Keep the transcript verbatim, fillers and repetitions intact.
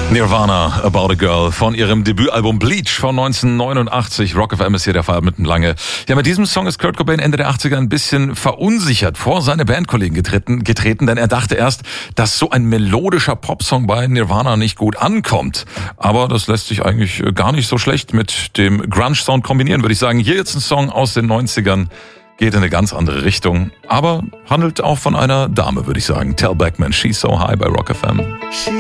Nirvana, About a Girl von ihrem Debütalbum Bleach von neunzehnhundertneunundachtzig. Rock F M ist hier der Fall mit einem lange. Ja, mit diesem Song ist Kurt Cobain Ende der achtziger ein bisschen verunsichert vor seine Bandkollegen getreten, getreten, denn er dachte erst, dass so ein melodischer Popsong bei Nirvana nicht gut ankommt. Aber das lässt sich eigentlich gar nicht so schlecht mit dem Grunge-Sound kombinieren, würde ich sagen. Hier jetzt ein Song aus den neunzigern. Geht in eine ganz andere Richtung, aber handelt auch von einer Dame, würde ich sagen. Tell Beckman, She's So High bei Rock F M.